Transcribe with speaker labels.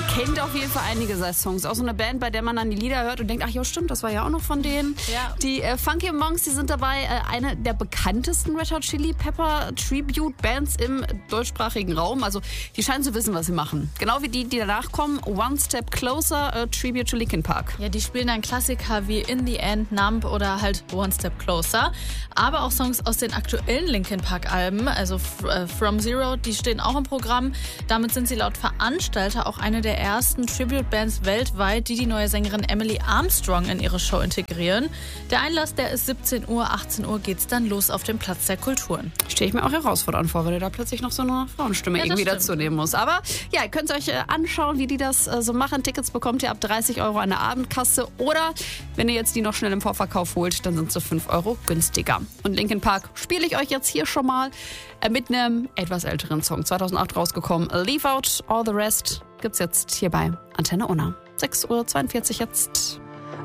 Speaker 1: kennt auf jeden Fall einige seiner Songs. Auch so eine Band, bei der man dann die Lieder hört und denkt, ach ja, stimmt, das war ja auch noch von denen.
Speaker 2: Ja.
Speaker 1: Die Funky Monks, die sind dabei eine der bekanntesten Red Hot Chili Pepper Tribute-Bands im deutschsprachigen Raum. Also die scheinen zu wissen, was sie machen. Genau wie die danach kommen. One Step Closer, Tribute to Linkin Park.
Speaker 2: Ja, die spielen dann Klassiker wie In the End, Numb oder halt One Step Closer. Aber auch Songs aus den aktuellen Linkin Park Alben, also From Zero, die stehen auch im Programm. Damit sind sie laut Veranstalter auch eine der ersten Tribute-Bands weltweit, die neue Sängerin Emily Armstrong in ihre Show integrieren. Der Einlass, der ist 17 Uhr, 18 Uhr geht's dann los auf dem Platz der Kulturen.
Speaker 1: Stelle ich mir auch herausfordernd vor, weil ihr da plötzlich noch so eine Frauenstimme irgendwie dazu nehmen muss. Aber ja, ihr könnt euch anschauen, wie die das so machen. Tickets bekommt ihr ab 30 Euro an der Abendkasse. Oder wenn ihr jetzt die noch schnell im Vorverkauf holt, dann sind sie 5 Euro günstiger. Und Linkin Park spiele ich euch jetzt hier schon mal mit einem etwas älteren Song. 2008 rausgekommen. Leave Out All the Rest gibt's jetzt hier bei Antenne Unna. 6:42 Uhr jetzt.